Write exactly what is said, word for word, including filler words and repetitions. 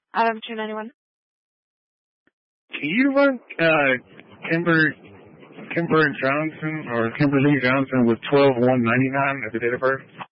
Out of two ninety-one. Can you run uh, Kimber, Kimber Johnson or Kimberly Johnson with twelve one ninety-nine at the date of birth?